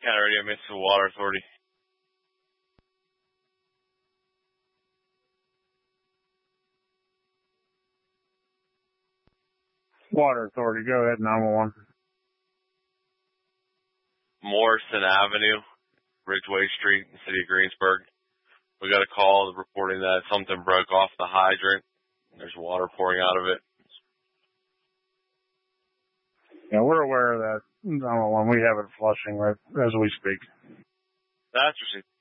County Radio, Mississippi Water Authority. Water Authority, go ahead, 911. Morrison Avenue, Ridgeway Street, in the city of Greensburg. We got a call reporting that something broke off the hydrant. There's water pouring out of it. Yeah, we're aware of that. 911. We have it flushing right as we speak. That's interesting.